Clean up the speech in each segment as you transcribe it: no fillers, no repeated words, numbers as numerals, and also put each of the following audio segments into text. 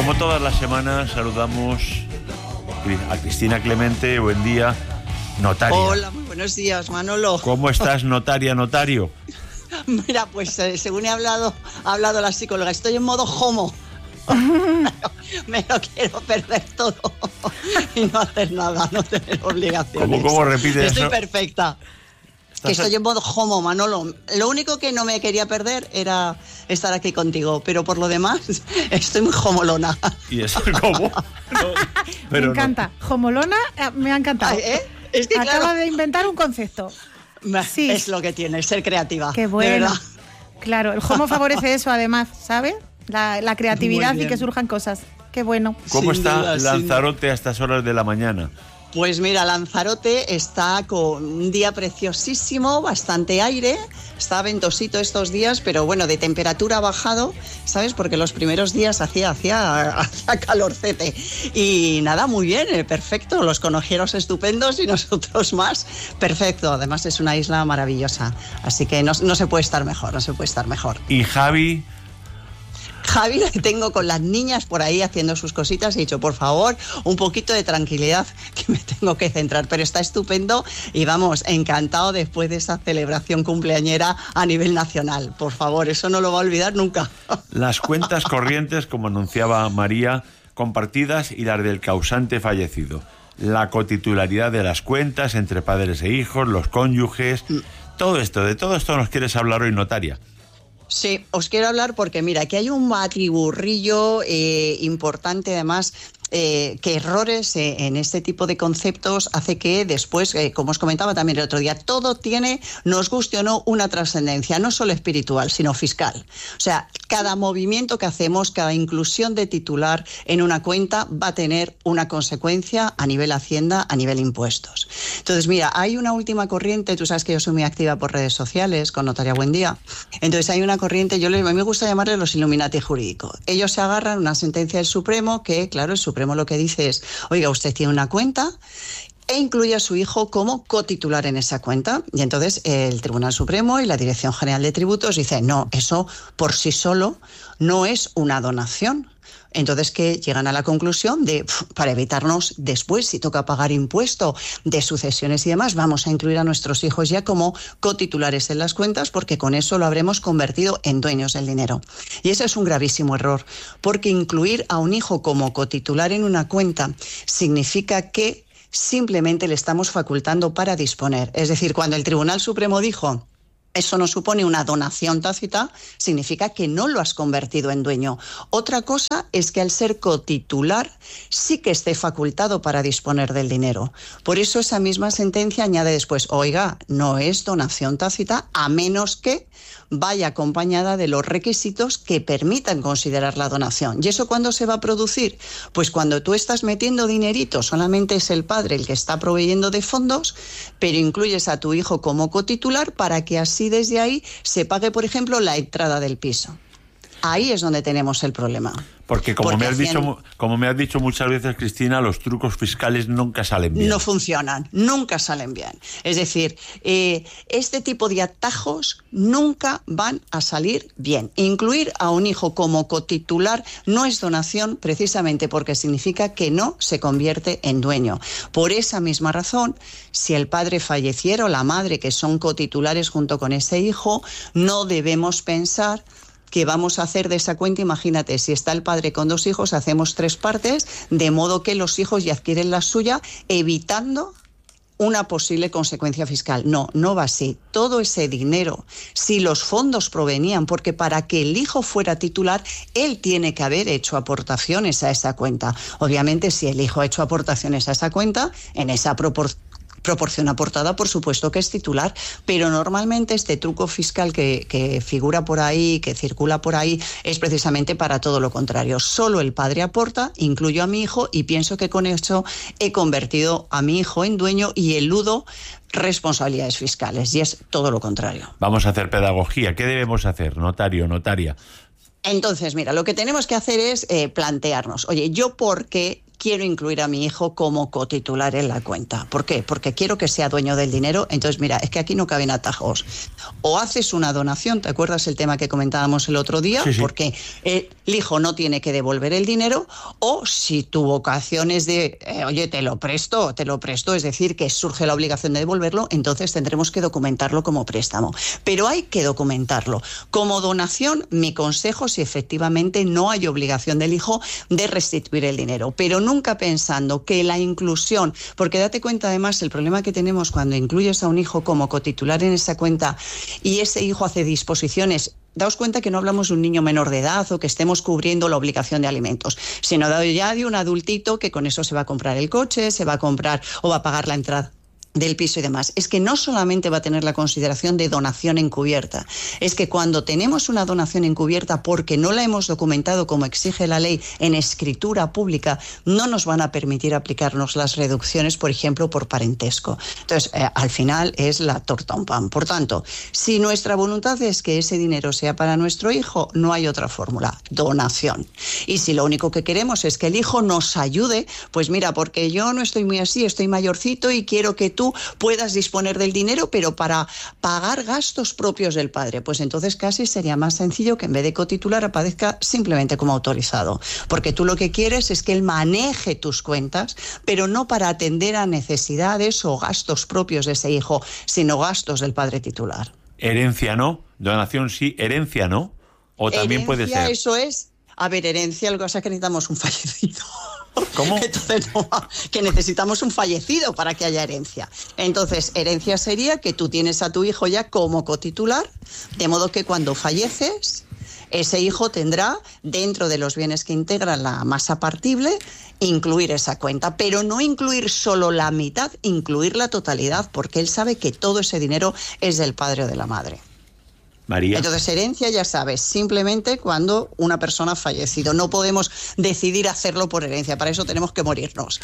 como todas las semanas, saludamos a Cristina Clemente. Buen día, notaria. Hola, muy buenos días, Manolo. ¿Cómo estás, notaria, notario? Mira, pues según ha hablado la psicóloga, estoy en modo homo. Me lo quiero perder todo y no hacer nada, no tener obligaciones. ¿Cómo repites eso? Estoy perfecta. Que estoy en modo homo, Manolo. Lo único que no me quería perder era estar aquí contigo, pero por lo demás estoy muy homolona. ¿Y eso cómo? No, me encanta. No. Homolona me ha encantado. Es que, acaba de inventar un concepto. Sí. Es lo que tiene, ser creativa. Qué bueno. Claro, el homo favorece eso además, ¿sabes? La creatividad y que surjan cosas. Qué bueno. ¿Cómo está Lanzarote a estas horas de la mañana? Pues mira, Lanzarote está con un día preciosísimo, bastante aire, está ventosito estos días, pero bueno, de temperatura ha bajado, ¿sabes? Porque los primeros días hacía calorcete. Y nada, muy bien, perfecto, los conojeros estupendos y nosotros más, perfecto. Además es una isla maravillosa, así que no se puede estar mejor, no se puede estar mejor. ¿Y Javi la tengo con las niñas por ahí haciendo sus cositas y he dicho, por favor, un poquito de tranquilidad, que me tengo que centrar, pero está estupendo y vamos, encantado después de esa celebración cumpleañera a nivel nacional. Por favor, eso no lo va a olvidar nunca. Las cuentas corrientes, como anunciaba María, compartidas y las del causante fallecido. La cotitularidad de las cuentas entre padres e hijos, los cónyuges, de todo esto nos quieres hablar hoy, notaria. Sí, os quiero hablar porque mira, que hay un batiburrillo importante además, que errores en este tipo de conceptos hace que después, como os comentaba también el otro día, todo tiene, nos guste o no, una trascendencia, no solo espiritual, sino fiscal. O sea, cada movimiento que hacemos, cada inclusión de titular en una cuenta va a tener una consecuencia a nivel Hacienda, a nivel impuestos. Entonces, mira, hay una última corriente, tú sabes que yo soy muy activa por redes sociales, con Notaria Buen Día, entonces hay una corriente, a mí me gusta llamarle los Illuminati jurídicos. Ellos se agarran a una sentencia del Supremo que, claro, el Supremo lo que dice es, oiga, usted tiene una cuenta e incluye a su hijo como cotitular en esa cuenta. Y entonces el Tribunal Supremo y la Dirección General de Tributos dicen, no, eso por sí solo no es una donación. Entonces, que llegan a la conclusión de, para evitarnos después, si toca pagar impuesto de sucesiones y demás, vamos a incluir a nuestros hijos ya como cotitulares en las cuentas, porque con eso lo habremos convertido en dueños del dinero. Y ese es un gravísimo error, porque incluir a un hijo como cotitular en una cuenta significa que simplemente le estamos facultando para disponer. Es decir, cuando el Tribunal Supremo dijo, eso no supone una donación tácita, significa que no lo has convertido en dueño. Otra cosa es que al ser cotitular sí que esté facultado para disponer del dinero. Por eso esa misma sentencia añade después, oiga, no es donación tácita a menos que vaya acompañada de los requisitos que permitan considerar la donación. ¿Y eso cuándo se va a producir? Pues cuando tú estás metiendo dinerito, solamente es el padre el que está proveyendo de fondos, pero incluyes a tu hijo como cotitular para que así desde ahí se pague, por ejemplo, la entrada del piso. Ahí es donde tenemos el problema. Porque como me has dicho muchas veces, Cristina, los trucos fiscales nunca salen bien. No funcionan, nunca salen bien. Es decir, este tipo de atajos nunca van a salir bien. Incluir a un hijo como cotitular no es donación precisamente porque significa que no se convierte en dueño. Por esa misma razón, si el padre falleciera o la madre, que son cotitulares junto con ese hijo, no debemos pensar que vamos a hacer de esa cuenta, imagínate, si está el padre con 2 hijos, hacemos 3 partes, de modo que los hijos ya adquieren la suya, evitando una posible consecuencia fiscal. No va así. Todo ese dinero, si los fondos provenían, porque para que el hijo fuera titular, él tiene que haber hecho aportaciones a esa cuenta. Obviamente, si el hijo ha hecho aportaciones a esa cuenta, en esa proporción aportada, por supuesto que es titular, pero normalmente este truco fiscal que figura por ahí, que circula por ahí, es precisamente para todo lo contrario. Solo el padre aporta, incluyo a mi hijo y pienso que con eso he convertido a mi hijo en dueño y eludo responsabilidades fiscales, y es todo lo contrario. Vamos a hacer pedagogía. ¿Qué debemos hacer, notario, notaria? Entonces, mira, lo que tenemos que hacer es plantearnos, oye, ¿yo por qué quiero incluir a mi hijo como cotitular en la cuenta. ¿Por qué? Porque quiero que sea dueño del dinero. Entonces, mira, es que aquí no caben atajos. O haces una donación, ¿te acuerdas el tema que comentábamos el otro día? Sí, sí. Porque el hijo no tiene que devolver el dinero, o si tu vocación es de, oye, te lo presto, es decir, que surge la obligación de devolverlo, entonces tendremos que documentarlo como préstamo. Pero hay que documentarlo. Como donación, mi consejo, si efectivamente no hay obligación del hijo de restituir el dinero, pero nunca pensando que la inclusión, porque date cuenta además el problema que tenemos cuando incluyes a un hijo como cotitular en esa cuenta y ese hijo hace disposiciones. Daos cuenta que no hablamos de un niño menor de edad o que estemos cubriendo la obligación de alimentos, sino ya de un adultito que con eso se va a comprar el coche, se va a comprar o va a pagar la entrada del piso y demás. Es que no solamente va a tener la consideración de donación encubierta, es que cuando tenemos una donación encubierta porque no la hemos documentado como exige la ley en escritura pública, no nos van a permitir aplicarnos las reducciones, por ejemplo, por parentesco. Entonces, al final es la torta un pan. Por tanto, si nuestra voluntad es que ese dinero sea para nuestro hijo, no hay otra fórmula, donación. Y si lo único que queremos es que el hijo nos ayude, pues mira, porque yo no estoy muy así, estoy mayorcito y quiero que tú puedas disponer del dinero, pero para pagar gastos propios del padre, pues entonces casi sería más sencillo que en vez de cotitular aparezca simplemente como autorizado, porque tú lo que quieres es que él maneje tus cuentas, pero no para atender a necesidades o gastos propios de ese hijo, sino gastos del padre titular. Herencia no, donación sí, herencia no, o también herencia, puede ser. Eso es, a ver, herencia, lo que pasa es que necesitamos un fallecido. ¿Cómo? Entonces, no, que necesitamos un fallecido para que haya herencia. Entonces, herencia sería que tú tienes a tu hijo ya como cotitular, de modo que cuando falleces, ese hijo tendrá, dentro de los bienes que integran la masa partible, incluir esa cuenta, pero no incluir solo la mitad, incluir la totalidad, porque él sabe que todo ese dinero es del padre o de la madre. María. Entonces, herencia, ya sabes, simplemente cuando una persona ha fallecido. No podemos decidir hacerlo por herencia, para eso tenemos que morirnos.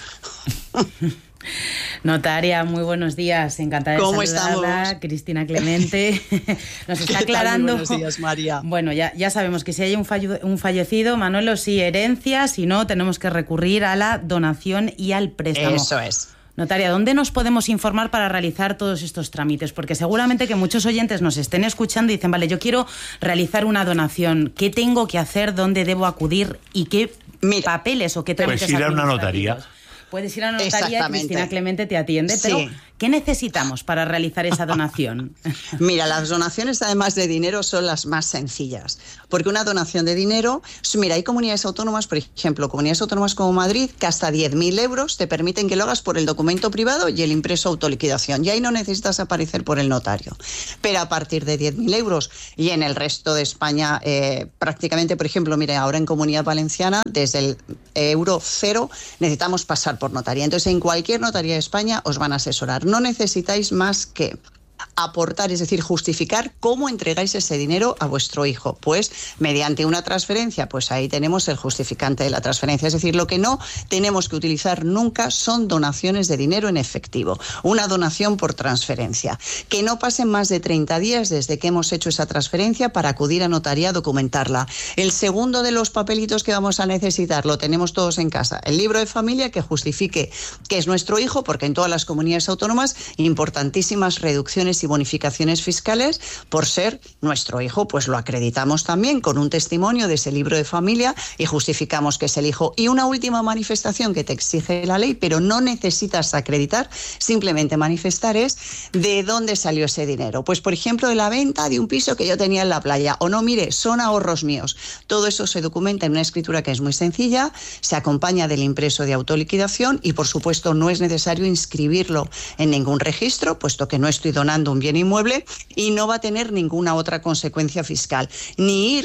Notaria, muy buenos días, encantada de saludarla. Estamos? Cristina Clemente nos está aclarando. Buenos días, María. Bueno, ya sabemos que si hay un fallecido, Manolo, sí, herencia, si no, tenemos que recurrir a la donación y al préstamo. Eso es. Notaria, ¿dónde nos podemos informar para realizar todos estos trámites? Porque seguramente que muchos oyentes nos estén escuchando y dicen, vale, yo quiero realizar una donación, ¿qué tengo que hacer? ¿Dónde debo acudir? ¿Y qué papeles o qué trámites? Pues ir a una notaría. Puedes ir a una notaría, Cristina Clemente te atiende, sí. Pero ¿qué necesitamos para realizar esa donación? Mira, las donaciones además de dinero son las más sencillas, porque una donación de dinero, mira, hay comunidades autónomas, por ejemplo, comunidades autónomas como Madrid, que hasta 10.000 euros te permiten que lo hagas por el documento privado y el impreso autoliquidación, y ahí no necesitas aparecer por el notario. Pero a partir de 10.000 euros y en el resto de España, prácticamente, por ejemplo, mira, ahora en Comunidad Valenciana, desde el euro 0 necesitamos pasar por notaría. Entonces, en cualquier notaría de España os van a asesorar. No necesitáis más que aportar, es decir, justificar cómo entregáis ese dinero a vuestro hijo. Pues mediante una transferencia, pues ahí tenemos el justificante de la transferencia. Es decir, lo que no tenemos que utilizar nunca son donaciones de dinero en efectivo. Una donación por transferencia. Que no pasen más de 30 días desde que hemos hecho esa transferencia para acudir a notaría a documentarla. El segundo de los papelitos que vamos a necesitar, lo tenemos todos en casa. El libro de familia que justifique que es nuestro hijo, porque en todas las comunidades autónomas, importantísimas reducciones y bonificaciones fiscales por ser nuestro hijo, pues lo acreditamos también con un testimonio de ese libro de familia y justificamos que es el hijo. Y una última manifestación que te exige la ley, pero no necesitas acreditar, simplemente manifestar, es de dónde salió ese dinero. Pues, por ejemplo, de la venta de un piso que yo tenía en la playa, o no, mire, son ahorros míos. Todo eso se documenta en una escritura que es muy sencilla, se acompaña del impreso de autoliquidación y, por supuesto, no es necesario inscribirlo en ningún registro, puesto que no estoy donando un bien inmueble y no va a tener ninguna otra consecuencia fiscal, ni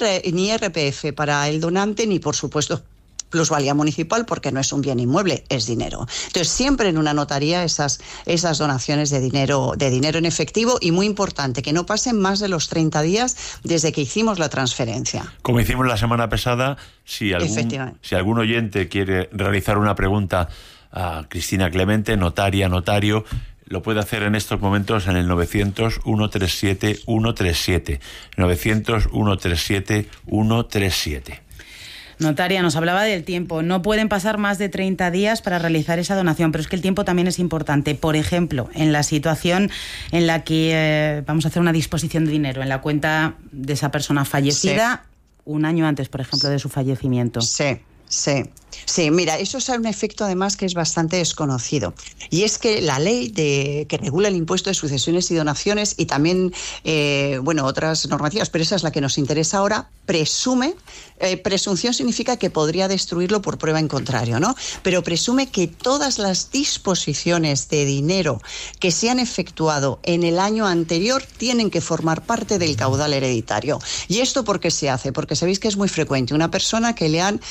IRPF para el donante, ni por supuesto plusvalía municipal, porque no es un bien inmueble, es dinero. Entonces, siempre en una notaría esas donaciones de dinero en efectivo, y muy importante, que no pasen más de los 30 días desde que hicimos la transferencia. Como hicimos la semana pasada, si algún oyente quiere realizar una pregunta a Cristina Clemente, notario, lo puede hacer en estos momentos en el 900-137-137. 900-137-137. Notaria, nos hablaba del tiempo. No pueden pasar más de 30 días para realizar esa donación, pero es que el tiempo también es importante. Por ejemplo, en la situación en la que vamos a hacer una disposición de dinero en la cuenta de esa persona fallecida, un año antes, por ejemplo, de su fallecimiento. Sí, mira, eso es un efecto además que es bastante desconocido. Y es que la ley que regula el impuesto de sucesiones y donaciones y también, otras normativas, pero esa es la que nos interesa ahora, presunción significa que podría destruirlo por prueba en contrario, ¿no? Pero presume que todas las disposiciones de dinero que se han efectuado en el año anterior tienen que formar parte del caudal hereditario. ¿Y esto por qué se hace? Porque sabéis que es muy frecuente una persona que le han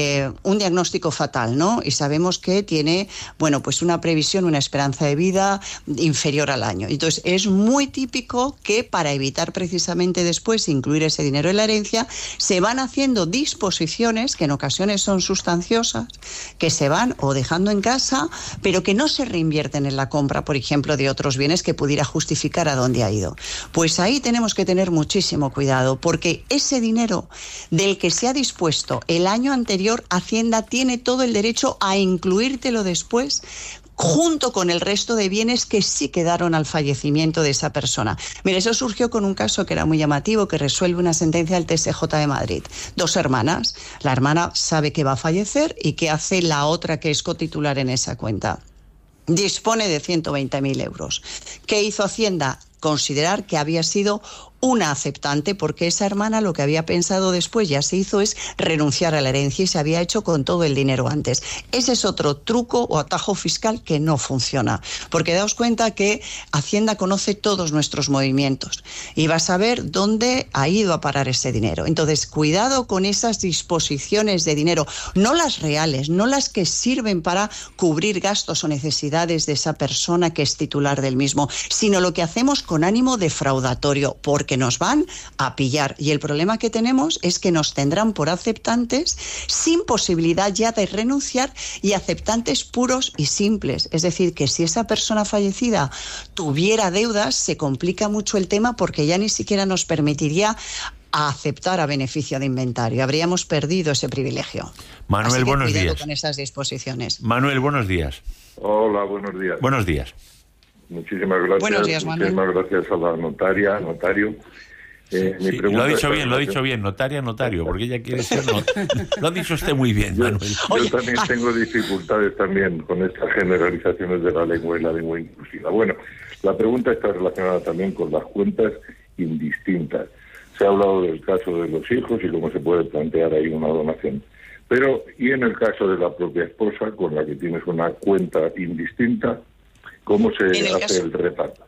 un diagnóstico fatal, ¿no? Y sabemos que tiene, pues una previsión, una esperanza de vida inferior al año. Entonces, es muy típico que para evitar precisamente después incluir ese dinero en la herencia, se van haciendo disposiciones que en ocasiones son sustanciosas, que se van o dejando en casa, pero que no se reinvierten en la compra, por ejemplo, de otros bienes que pudiera justificar a dónde ha ido. Pues ahí tenemos que tener muchísimo cuidado, porque ese dinero del que se ha dispuesto el año anterior, Hacienda tiene todo el derecho a incluírtelo después junto con el resto de bienes que sí quedaron al fallecimiento de esa persona. Mira, eso surgió con un caso que era muy llamativo, que resuelve una sentencia del TSJ de Madrid. 2 hermanas. La hermana sabe que va a fallecer y ¿qué hace la otra que es cotitular en esa cuenta? Dispone de 120.000 euros. ¿Qué hizo Hacienda? Considerar que había sido una aceptante, porque esa hermana lo que había pensado después ya se hizo es renunciar a la herencia y se había hecho con todo el dinero antes. Ese es otro truco o atajo fiscal que no funciona, porque daos cuenta que Hacienda conoce todos nuestros movimientos y va a saber dónde ha ido a parar ese dinero. Entonces, cuidado con esas disposiciones de dinero, no las reales, no las que sirven para cubrir gastos o necesidades de esa persona que es titular del mismo, sino lo que hacemos con ánimo defraudatorio, porque nos van a pillar. Y el problema que tenemos es que nos tendrán por aceptantes sin posibilidad ya de renunciar y aceptantes puros y simples. Es decir, que si esa persona fallecida tuviera deudas, se complica mucho el tema porque ya ni siquiera nos permitiría aceptar a beneficio de inventario. Habríamos perdido ese privilegio. Manuel, buenos días. Con esas disposiciones. Manuel, buenos días. Hola, buenos días. Buenos días. Muchísimas gracias. Buenos días, Manuel. Muchísimas gracias a la notario. Mi lo ha dicho bien, notario, porque ella quiere ser Lo ha dicho usted muy bien, Manuel. Yo también tengo dificultades también con estas generalizaciones de la lengua y la lengua inclusiva. Bueno, la pregunta está relacionada también con las cuentas indistintas. Se ha hablado del caso de los hijos y cómo se puede plantear ahí una donación. Pero, ¿y en el caso de la propia esposa, con la que tienes una cuenta indistinta, cómo se hace el reparto?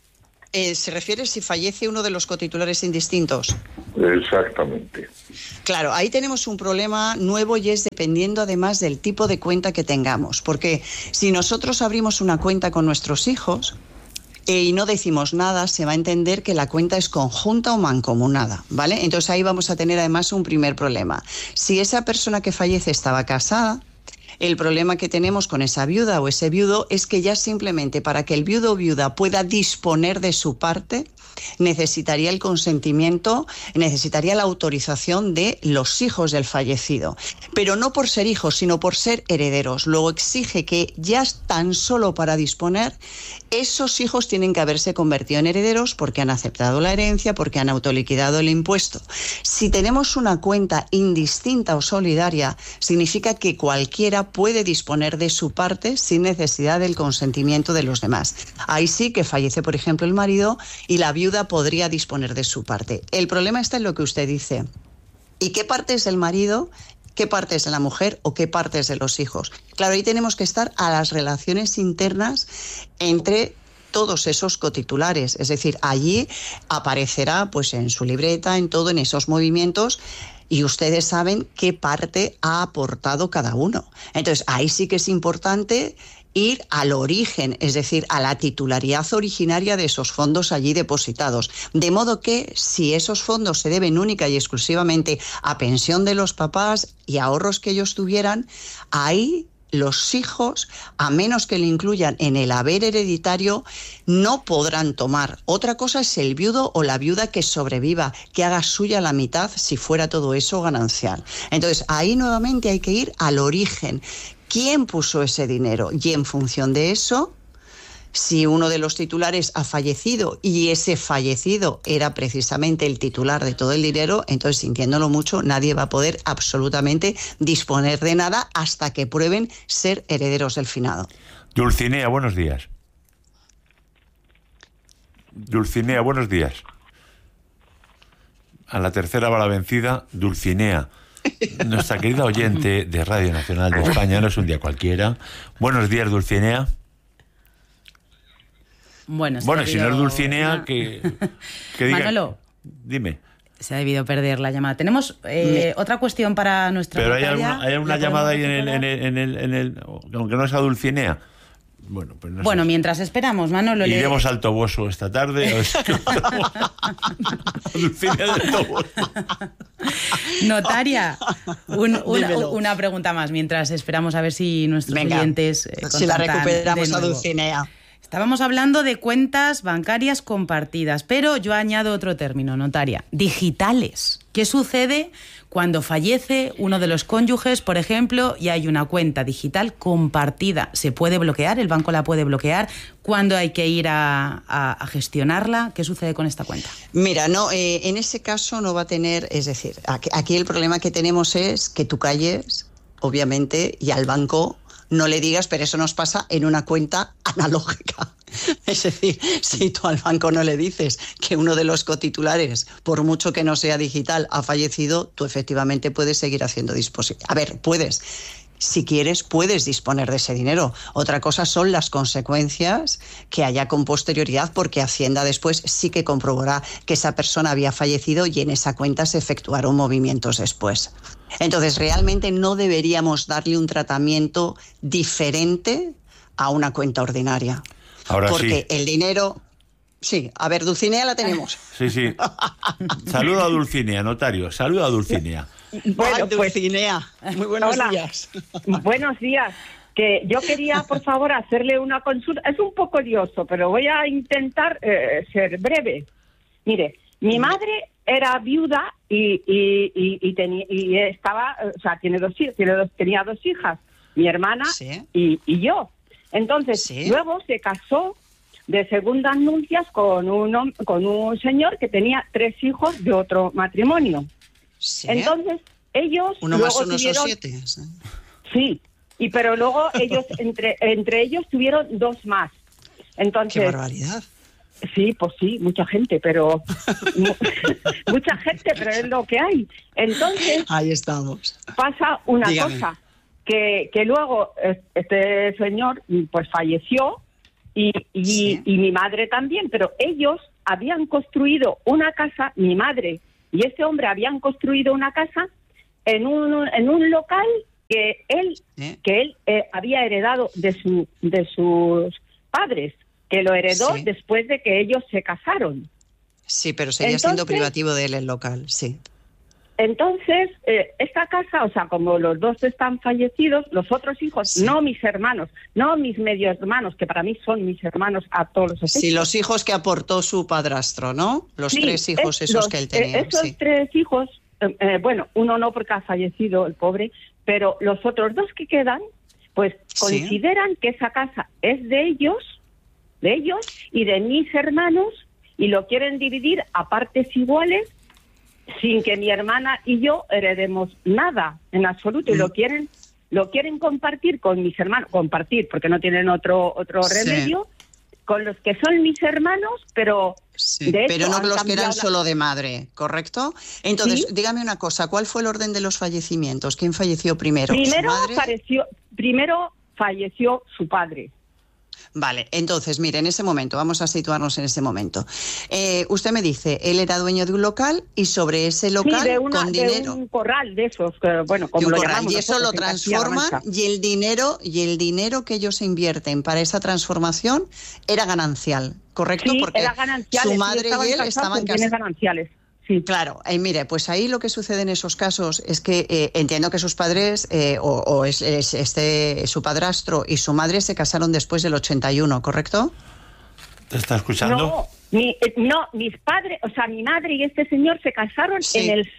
¿Se refiere si fallece uno de los cotitulares indistintos? Exactamente. Claro, ahí tenemos un problema nuevo y es dependiendo además del tipo de cuenta que tengamos. Porque si nosotros abrimos una cuenta con nuestros hijos y no decimos nada, se va a entender que la cuenta es conjunta o mancomunada, ¿vale? Entonces ahí vamos a tener además un primer problema. Si esa persona que fallece estaba casada, el problema que tenemos con esa viuda o ese viudo es que ya simplemente para que el viudo o viuda pueda disponer de su parte, necesitaría el consentimiento, necesitaría la autorización de los hijos del fallecido. Pero no por ser hijos, sino por ser herederos. Luego exige que ya tan solo para disponer, esos hijos tienen que haberse convertido en herederos porque han aceptado la herencia, porque han autoliquidado el impuesto. Si tenemos una cuenta indistinta o solidaria, significa que cualquiera puede disponer de su parte sin necesidad del consentimiento de los demás. Ahí sí que fallece, por ejemplo, el marido y la viuda podría disponer de su parte. El problema está en lo que usted dice. ¿Y qué parte es del marido? ¿Qué parte es de la mujer o qué parte es de los hijos? Claro, ahí tenemos que estar a las relaciones internas entre todos esos cotitulares. Es decir, allí aparecerá pues en su libreta, en todo, en esos movimientos, y ustedes saben qué parte ha aportado cada uno. Entonces, ahí sí que es importante ir al origen, es decir, a la titularidad originaria de esos fondos allí depositados. De modo que si esos fondos se deben única y exclusivamente a pensión de los papás y ahorros que ellos tuvieran, ahí los hijos, a menos que lo incluyan en el haber hereditario, no podrán tomar. Otra cosa es el viudo o la viuda que sobreviva, que haga suya la mitad si fuera todo eso ganancial. Entonces, ahí nuevamente hay que ir al origen. ¿Quién puso ese dinero? Y en función de eso, si uno de los titulares ha fallecido y ese fallecido era precisamente el titular de todo el dinero, entonces, sintiéndolo mucho, nadie va a poder absolutamente disponer de nada hasta que prueben ser herederos del finado. Dulcinea, buenos días. Dulcinea, buenos días. A la tercera va la vencida, Dulcinea. Nuestra querida oyente de Radio Nacional de España, no es un día cualquiera. Buenos días, Dulcinea. Bueno, si no es Dulcinea, que diga... Manolo, dime. Se ha debido perder la llamada. Tenemos otra cuestión para nuestra... Pero hay una llamada ahí en el... Aunque no es a Dulcinea. Bueno, pues no sé. Mientras esperamos, Manolo... Iremos al Toboso esta tarde. Dulcinea del Toboso. Notaria, una pregunta más, mientras esperamos a ver si nuestros oyentes... si la recuperamos a Dulcinea. Estábamos hablando de cuentas bancarias compartidas, pero yo añado otro término, notaria, digitales. ¿Qué sucede cuando fallece uno de los cónyuges, por ejemplo, y hay una cuenta digital compartida? ¿Se puede bloquear? ¿El banco la puede bloquear? ¿Cuándo hay que ir a gestionarla? ¿Qué sucede con esta cuenta? Mira, en ese caso no va a tener, es decir, aquí el problema que tenemos es que tú calles, obviamente, y al banco no le digas, pero eso nos pasa en una cuenta analógica. Es decir, si tú al banco no le dices que uno de los cotitulares, por mucho que no sea digital, ha fallecido, tú efectivamente puedes seguir haciendo disposición. A ver, si quieres, puedes disponer de ese dinero. Otra cosa son las consecuencias que haya con posterioridad, porque Hacienda después sí que comprobará que esa persona había fallecido y en esa cuenta se efectuaron movimientos después. Entonces, realmente no deberíamos darle un tratamiento diferente a una cuenta ordinaria. Ahora porque sí. El dinero... Sí, a ver, Dulcinea la tenemos. Sí. Saluda a Dulcinea, notario. Saluda a Dulcinea. Bueno, Dulcinea, muy buenos días. Buenos días. Que yo quería, por favor, hacerle una consulta. Es un poco lioso, pero voy a intentar ser breve. Mire, mi madre era viuda y estaba, o sea, tenía dos hijas, mi hermana y yo. Entonces, luego se casó de segundas nupcias con un señor que tenía 3 hijos de otro matrimonio. ¿Sí? Entonces, ellos... ¿1 más 1 son 7? Sí, pero luego ellos, entre ellos tuvieron 2 más. Entonces, ¡qué barbaridad! Sí, pues sí, mucha gente, pero... mucha gente, pero es lo que hay. Entonces... Ahí estamos. Pasa una cosa, que luego este señor pues falleció y mi madre también, pero ellos habían construido una casa, mi madre y ese hombre habían construido una casa en un local que él había heredado de sus padres, que lo heredó después de que ellos se casaron. Sí, pero seguía siendo privativo de él el local, sí. Entonces, esta casa, o sea, como los dos están fallecidos, los otros hijos, no mis hermanos, no mis medio hermanos, que para mí son mis hermanos a todos los efectos. Sí, los hijos que aportó su padrastro, ¿no? Los 3 hijos esos que él tenía. Esos 3 hijos, bueno, uno no porque ha fallecido el pobre, pero los otros 2 que quedan, pues consideran que esa casa es de ellos y de mis hermanos, y lo quieren dividir a partes iguales, sin que mi hermana y yo heredemos nada en absoluto, y lo quieren compartir con mis hermanos, porque no tienen otro remedio, con los que son mis hermanos, pero de hecho, pero no los que eran solo de madre, ¿correcto? Entonces, dígame una cosa, ¿cuál fue el orden de los fallecimientos? ¿Quién falleció primero? Primero falleció su padre. Vale, entonces, mire, en ese momento, vamos a situarnos en ese momento. Usted me dice, él era dueño de un local y sobre ese local, con dinero... de un corral de esos, que, bueno, como lo llamamos. Y eso lo transforman, y el dinero que ellos invierten para esa transformación era ganancial, ¿correcto? Sí, porque era gananciales. su madre y él estaban casados. Gananciales. sí. Claro, mire, pues ahí lo que sucede en esos casos es que entiendo que sus padres, su padrastro y su madre se casaron después del 81, ¿correcto? ¿Te está escuchando? No, mis padres, o sea, mi madre y este señor se casaron en el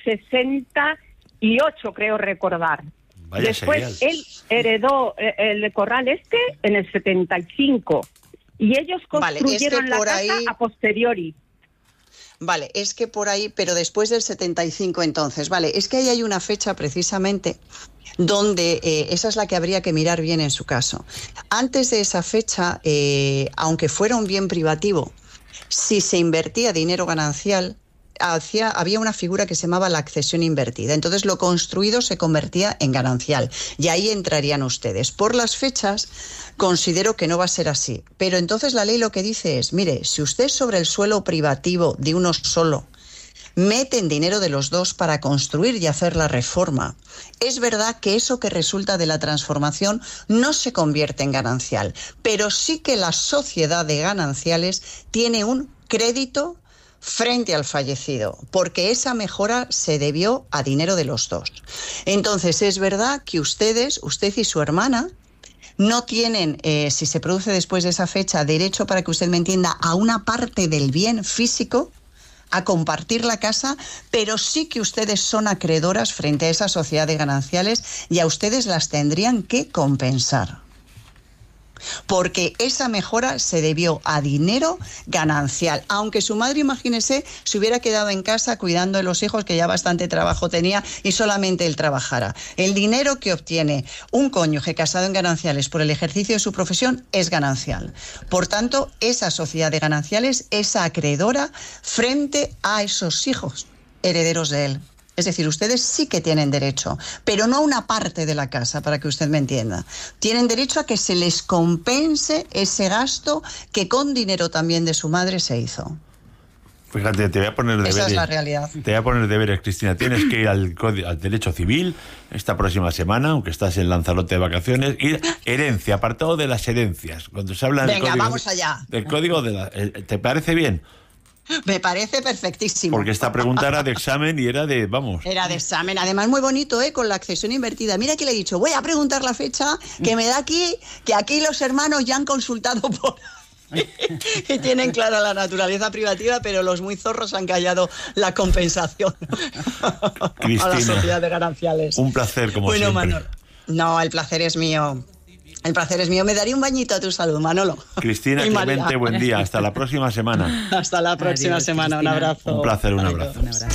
68, creo recordar. Vaya después serial. él heredó el corral en el 75 y ellos construyeron la casa a posteriori. Vale, es que por ahí, pero después del 75 entonces, vale, es que ahí hay una fecha precisamente donde esa es la que habría que mirar bien en su caso. Antes de esa fecha, aunque fuera un bien privativo, si se invertía dinero ganancial, había una figura que se llamaba la accesión invertida. Entonces lo construido se convertía en ganancial y ahí entrarían ustedes. Por las fechas considero que no va a ser así. Pero entonces la ley lo que dice es, mire, si usted sobre el suelo privativo de uno solo meten dinero de los dos para construir y hacer la reforma, es verdad que eso que resulta de la transformación no se convierte en ganancial, pero sí que la sociedad de gananciales tiene un crédito frente al fallecido, porque esa mejora se debió a dinero de los dos. Entonces, es verdad que usted y su hermana, no tienen, si se produce después de esa fecha, derecho, para que usted me entienda, a una parte del bien físico, a compartir la casa, pero sí que ustedes son acreedoras frente a esa sociedad de gananciales y a ustedes las tendrían que compensar. Porque esa mejora se debió a dinero ganancial. Aunque su madre, imagínese, se hubiera quedado en casa cuidando de los hijos, que ya bastante trabajo tenía, y solamente él trabajara. El dinero que obtiene un cónyuge casado en gananciales por el ejercicio de su profesión es ganancial. Por tanto, esa sociedad de gananciales es acreedora frente a esos hijos herederos de él. Es decir, ustedes sí que tienen derecho, pero no a una parte de la casa, para que usted me entienda. Tienen derecho a que se les compense ese gasto que con dinero también de su madre se hizo. Fíjate, te voy a poner deberes. Esa es la realidad. Te voy a poner deberes, Cristina. Tienes que ir al derecho civil esta próxima semana, aunque estás en Lanzarote de vacaciones. Ir herencia, apartado de las herencias. Cuando se habla Venga, vamos allá. Del código de la... ¿Te parece bien? Me parece perfectísimo. Porque esta pregunta era de examen y era de, vamos... Era de examen. Además, muy bonito, con la accesión invertida. Mira que le he dicho, voy a preguntar la fecha, que me da aquí, que aquí los hermanos ya han consultado por... y tienen clara la naturaleza privativa, pero los muy zorros han callado la compensación Cristina, a la sociedad de gananciales. Un placer, como siempre. Manolo. No, el placer es mío. El placer es mío. Me daría un bañito a tu salud, Manolo. Cristina Clemente, buen día. Hasta la próxima semana. Hasta la próxima semana. Cristina. Un abrazo. Un placer, un abrazo.